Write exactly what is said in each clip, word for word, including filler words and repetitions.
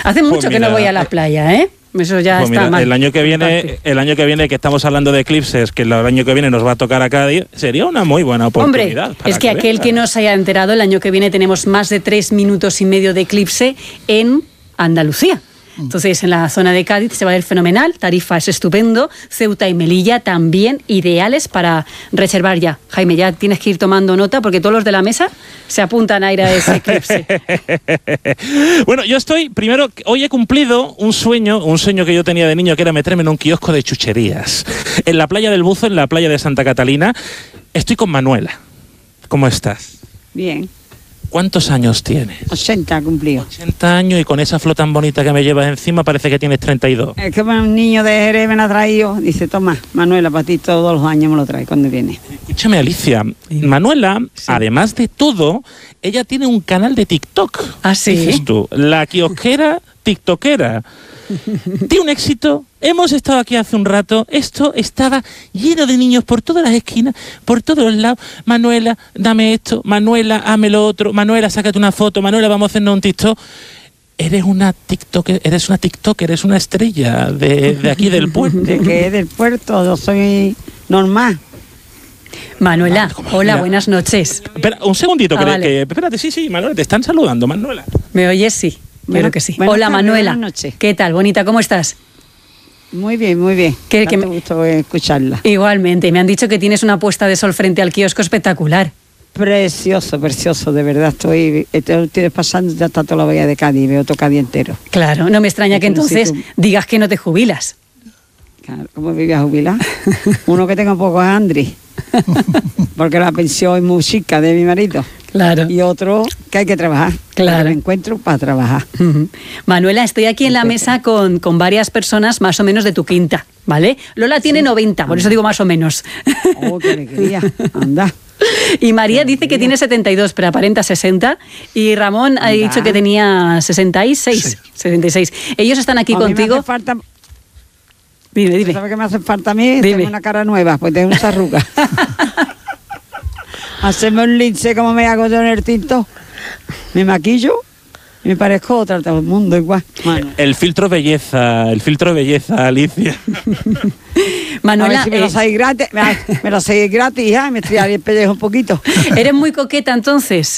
Hace mucho Pues que mira, no voy a la playa, ¿eh? Eso ya pues está mira, mal. el año que viene, el año que viene que estamos hablando de eclipses, que el año que viene nos va a tocar a Cádiz, sería una muy buena oportunidad. Hombre, es que, que aquel que no se haya enterado, el año que viene tenemos más de tres minutos y medio de eclipse en Andalucía. Entonces, en la zona de Cádiz se va a ver fenomenal, Tarifa es estupendo, Ceuta y Melilla también ideales para reservar ya. Jaime, ya tienes que ir tomando nota porque todos los de la mesa se apuntan a ir a ese eclipse. Bueno, yo estoy, primero, hoy he cumplido un sueño, un sueño que yo tenía de niño, que era meterme en un kiosco de chucherías. En la playa del Buzo, en la playa de Santa Catalina, estoy con Manuela. ¿Cómo estás? Bien. ¿Cuántos años tienes? ochenta cumplido. ochenta años, y con esa flor tan bonita que me llevas encima parece que tienes treinta y dos. Es que un niño de Jerez me la ha traído. Dice, toma, Manuela, para ti todos los años me lo trae cuando viene. Escúchame, Alicia. Manuela, sí, además de todo, ella tiene un canal de TikTok. ¿Ah, sí? Dices tú, la kiosquera tiktokera. Tiene un éxito. Hemos estado aquí hace un rato. Esto estaba lleno de niños por todas las esquinas, por todos los lados. Manuela, dame esto. Manuela, hazme lo otro. Manuela, sácate una foto. Manuela, vamos a hacernos un TikTok. Eres una TikTok, eres una TikTok, eres una estrella de, de aquí del puerto. ¿De qué? Del puerto. Yo soy normal. Manuela, Ah, hola, mira. buenas noches. Espera, un segundito. Ah, que, vale. que, espérate, sí, sí, Manuela, te están saludando, Manuela. ¿Me oyes? Sí. Bueno, Claro que sí. buenas Hola, tardes, Manuela. buenas noches. ¿Qué tal, bonita? ¿Cómo estás? Muy bien, muy bien. ¿Qué- qué Tanto me- gusto escucharla. Igualmente, me han dicho que tienes una puesta de sol frente al kiosco espectacular. Precioso, precioso, de verdad. Estoy, estoy, estoy pasando ya hasta toda la bahía de Cádiz, veo todo Cádiz entero. Claro, no me extraña que Pero si entonces tú- digas que no te jubilas. Claro, ¿cómo vivía jubilada? Uno que tenga poco es Andri, porque la pensión es muy chica de mi marido. Claro. Y otro que hay que trabajar. Claro. Porque me encuentro para trabajar. Ujú. Manuela, estoy aquí en la Perfecto. mesa con, con varias personas más o menos de tu quinta, ¿vale? Lola tiene noventa, por eso digo más o menos. Oh, qué alegría. Anda. Y María dice que tiene setenta y dos, pero aparenta sesenta. Y Ramón ha Anda. dicho que tenía sesenta y seis. sesenta y seis. Ellos están aquí A mí me contigo. hace falta, Dime, dime. ¿sabes qué me hace falta a mí? Dime. Tengo una cara nueva, pues tengo esa arruga. Hacerme un lince como me hago yo en el tinto. Me maquillo y me parezco otra, todo el mundo igual. Bueno, El filtro belleza, el filtro belleza, Alicia. a Manuela, ver si me lo eh, hacéis gratis, me, me lo hacéis gratis, ya, me estoy el pellejo un poquito. ¿eres muy coqueta entonces?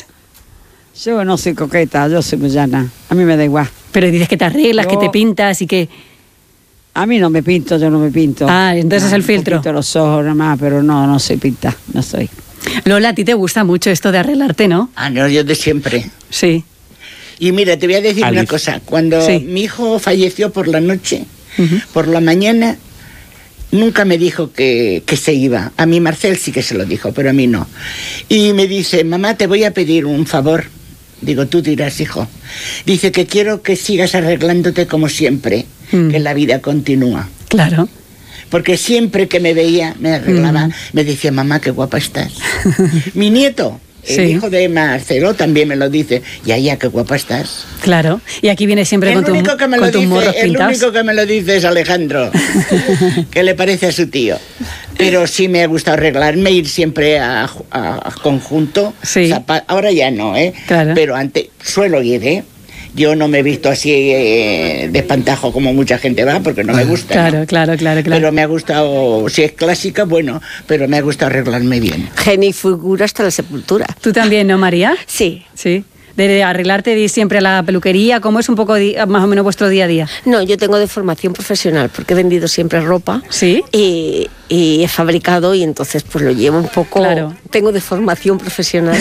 Yo no soy coqueta, yo soy muy llana. A mí me da igual. Pero dices que te arreglas, Yo- que te pintas y que... A mí no me pinto, yo no me pinto. Ah, entonces es el Un filtro. poquito los ojos nada más, pero no, no soy pinta, no soy. Lola, a ti te gusta mucho esto de arreglarte, ¿no? Ah, no, yo de siempre. Sí. Y mira, te voy a decir Alice. una cosa. Cuando Sí. mi hijo falleció por la noche, Ujú. por la mañana, nunca me dijo que, que se iba. A mí Marcel sí que se lo dijo, pero a mí no. Y me dice, mamá, te voy a pedir un favor. Digo, tú dirás, hijo. Dice que quiero que sigas arreglándote como siempre, Mm. que la vida continúa. Claro. Porque siempre que me veía, me arreglaba, Mm. me decía, mamá, qué guapa estás. Mi nieto, el Sí. hijo de Marcelo, también me lo dice, ya, ya, qué guapa estás. Claro. Y aquí vienes siempre El con, tu, único que me con lo tus dice, morros el pintados. único que me lo dice es Alejandro, que le parece a su tío. Pero sí me ha gustado arreglarme, ir siempre a, a- a conjunto. Sí. Zapa- ahora ya no, ¿eh? Claro. Pero antes suelo ir, ¿eh? Yo no me he visto así eh, de espantajo como mucha gente va, porque no me gusta. ¿no? Claro, claro, claro, claro. Pero me ha gustado, si es clásica, bueno, pero me ha gustado arreglarme bien. Genifigura hasta la sepultura. ¿Tú también, no, María? Sí. Sí. De arreglarte de ir siempre a la peluquería, ¿cómo es un poco di- más o menos vuestro día a día? No, yo tengo de formación profesional porque he vendido siempre ropa. ¿Sí? Y, y he fabricado y entonces pues lo llevo un poco... Claro. Tengo de formación profesional.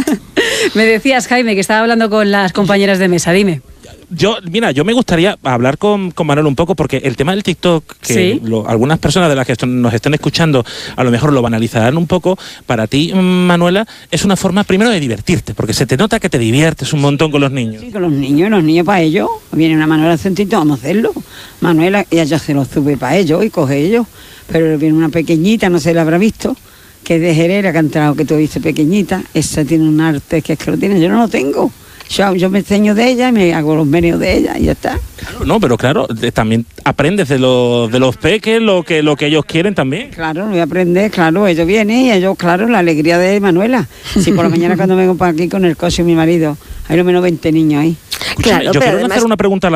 Me decías, Jaime, que estaba hablando con las compañeras de mesa, dime. Yo, mira, yo me gustaría hablar con, con Manuel un poco, porque el tema del TikTok, que Sí. lo- algunas personas de las que esto- nos estén escuchando a lo mejor lo banalizarán un poco, para ti, mm, Manuela, es una forma primero de divertirte, porque se te nota que te diviertes un montón con los niños. Sí, con los niños, los niños para ellos. Viene una Manuela Centito, vamos a hacerlo. Manuela, y ella se lo sube para ellos y coge ellos. Pero viene una pequeñita, no sé si la habrá visto, que es de Jerez, que ha entrado, que tú viste pequeñita. Esa tiene un arte que es que lo tiene, yo no lo tengo. Yo, yo me enseño de ella y me hago los meneos de ella y ya está. Claro, no, pero claro, de- también aprendes de los, de los peques lo que, lo que ellos quieren también. Claro, lo voy a aprender, claro, ellos vienen y ellos, claro, la alegría de Manuela. Si por la mañana cuando vengo para aquí con el coche de mi marido, hay lo menos veinte niños ahí. Escúchame, Claro, yo pero quiero además- hacer una pregunta a la